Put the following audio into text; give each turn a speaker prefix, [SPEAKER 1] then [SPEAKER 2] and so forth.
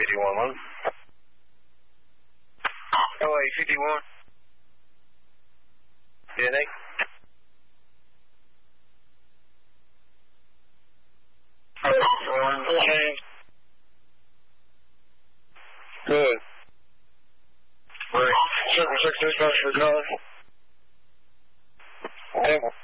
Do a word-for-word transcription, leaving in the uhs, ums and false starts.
[SPEAKER 1] fifty-one, one. Oh, eight fifty-one. D N A. Good. Right. Circle six, six, for calling. Okay.